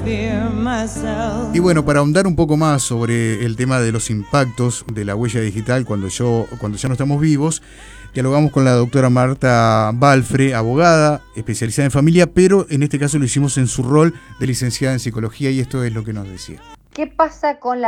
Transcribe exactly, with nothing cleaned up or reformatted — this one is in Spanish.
Y bueno, para ahondar un poco más sobre el tema de los impactos de la huella digital cuando, yo, cuando ya no estamos vivos, dialogamos con la doctora Marta Balfre, abogada, especializada en familia, pero en este caso lo hicimos en su rol de licenciada en psicología y esto es lo que nos decía. ¿Qué pasa con la